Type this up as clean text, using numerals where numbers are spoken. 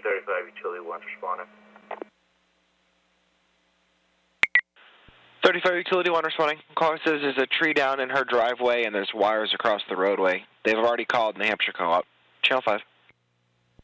35 Utility 1 responding. 35 Utility 1 responding. Caller says there's a tree down in her driveway and there's wires across the roadway. They've already called New Hampshire Co-op. Channel 5.